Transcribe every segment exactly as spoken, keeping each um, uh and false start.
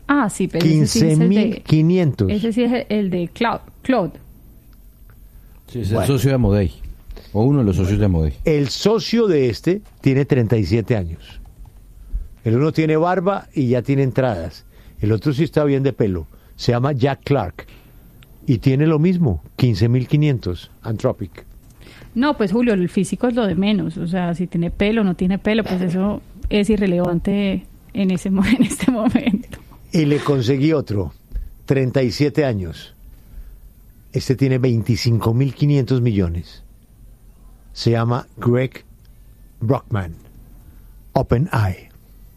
Ah, sí, pero ese sí es quince el mil de... quinientos. Ese sí es el de Cloud. Cloud. Sí, es Bueno. el socio de Amodei. O uno de los socios de Amodei. El socio de este tiene treinta y siete años. El uno tiene barba y ya tiene entradas. El otro sí está bien de pelo. Se llama Jack Clark. Y tiene lo mismo, quince mil quinientos, Anthropic. No, pues Julio, el físico es lo de menos. O sea, si tiene pelo o no tiene pelo, pues eso es irrelevante en, ese, mo- en este momento. Y le conseguí otro, treinta y siete años. Este tiene veinticinco mil quinientos millones. Se llama Greg Brockman. OpenAI.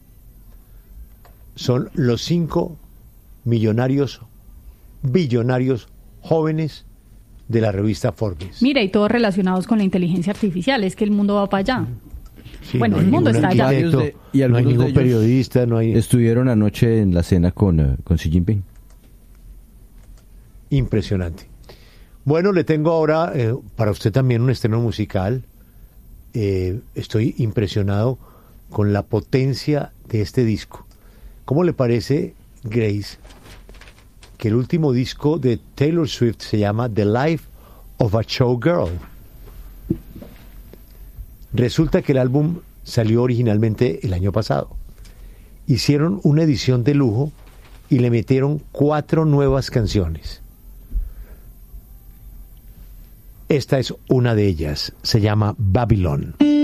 Son los cinco millonarios, billonarios jóvenes de la revista Forbes. Mira, y todos relacionados con la inteligencia artificial. Es que el mundo va para allá. Sí, bueno, no hay el mundo ningún está allá. arquitecto, Varios de- y no hay algunos de ningún ellos periodista, no hay... Estuvieron anoche en la cena con, eh, con Xi Jinping. Impresionante. Bueno, le tengo ahora eh, para usted también un estreno musical. Eh, estoy impresionado con la potencia de este disco. ¿Cómo le parece, Grace, que el último disco de Taylor Swift se llama The Life of a Showgirl? Resulta que el álbum salió originalmente el año pasado. Hicieron una edición de lujo y le metieron cuatro nuevas canciones. Esta es una de ellas, se llama Babylon.